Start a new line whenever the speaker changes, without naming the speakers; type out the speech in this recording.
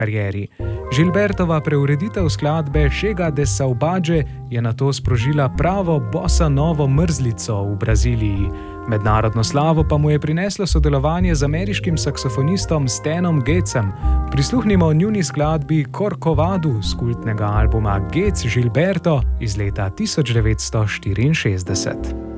karieri. Gilbertova preureditev skladbe Chega de Saudade je nato sprožila pravo bossa novo mrzlico v Braziliji. Mednarodno slavo pa mu je prineslo sodelovanje z ameriškim saksofonistom Stanom Getsom. Prisluhnimo njuni skladbi Corcovado z kultnega albuma Gets Gilberto iz leta 1964.